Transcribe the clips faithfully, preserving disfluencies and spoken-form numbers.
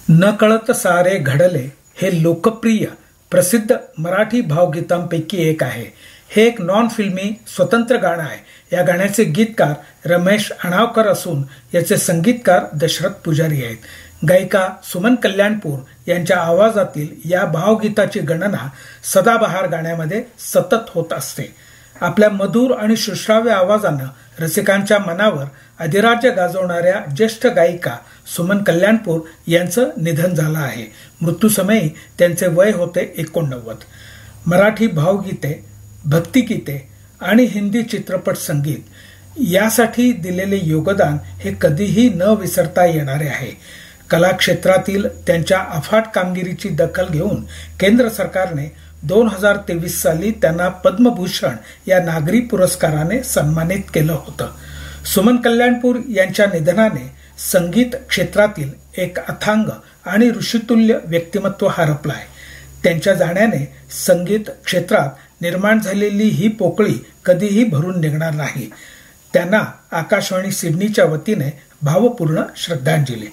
नकळत सारे घडले हे लोकप्रिय प्रसिद्ध मराठी भावगीतांपैकी एक आहे। हे एक नॉन फिल्मी स्वतंत्र गाणं आहे। या गाण्याचे गीतकार रमेश अणावकर असून याचे संगीतकार दशरथ पुजारी आहेत। गायिका सुमन कल्याणपूर यांच्या आवाजातील या भावगीताची गणना सदाबहार गाण्यामध्ये सतत होत असते। आपल्या मधुर आणि सुश्राव्य आवाजानं रसिकांच्या मनावर अधिराज्य गाजवणाऱ्या ज्येष्ठ गायिका सुमन कल्याणपूर यांचं निधन झालं आहे। मृत्यूसमयी त्यांचे वय होते एकोणनव्वद। मराठी भावगीते, भक्तिगीते आणि हिंदी चित्रपट संगीत यासाठी दिलेले योगदान हे कधीही न विसरता येणारे आहे। कला क्षेत्रातील त्यांच्या अफाट कामगिरीची दखल घेऊन केंद्र सरकारने दोन हजार तेवीस साली त्यांना पद्मभूषण या नागरी पुरस्काराने सन्मानित केलं होतं। सुमन कल्याणपूर यांच्या निधनाने संगीत क्षेत्रातील एक अथांग आणि ऋषितुल्य व्यक्तिमत्व हरपलं आहे। त्यांच्या जाण्याने संगीत क्षेत्रात निर्माण झालेली ही पोकळी कधीही भरून निघणार नाही। त्यांना आकाशवाणी सिडनीच्या वतीने भावपूर्ण श्रद्धांजली।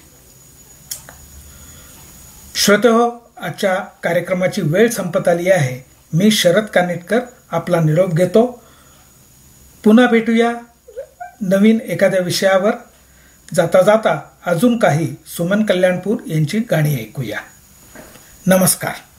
श्रोतेहो, आजच्या कार्यक्रमाची वेळ संपत आली आहे। मी शरद कानिटकर आपला निरोप घेतो। पुन्हा भेटूया नवीन एखाद्या विषयावर। जाता जाता अजून काही सुमन कल्याणपूर यांची गाणी ऐकूया। नमस्कार।